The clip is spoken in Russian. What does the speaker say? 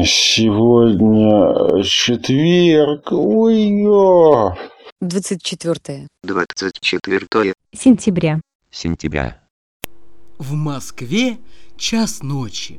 Сегодня четверг. Ой-ё. 24 сентября. В Москве час ночи.